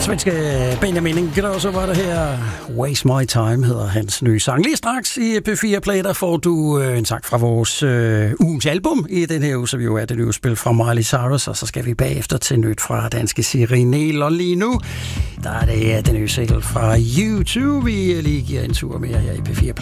Svenske Benjamin Ingrosso var det her. Waste My Time hedder hans nye sang. Lige straks i P4 Play, der får du en sang fra vores ugens album i den her uge, så vi jo er det nye spil fra Miley Cyrus, og så skal vi bagefter til nyt fra danske Siri Niel. Og lige nu, der er det den nye single fra YouTube. Vi lige giver en tur mere her i P4 Play.